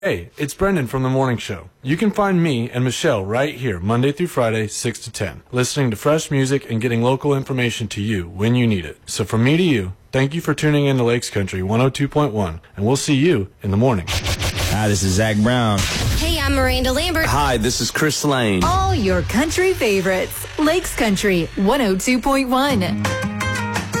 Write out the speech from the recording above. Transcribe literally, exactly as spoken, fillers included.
Hey, it's Brendan from The Morning Show. You can find me and Michelle right here Monday through Friday, six to ten, listening to fresh music and getting local information to you when you need it. So from me to you, thank you for tuning in to Lakes Country one oh two point one, and we'll see you in the morning. Hi, this is Zach Brown. Hey, I'm Miranda Lambert. Hi, this is Chris Lane. All your country favorites. Lakes Country one oh two point one.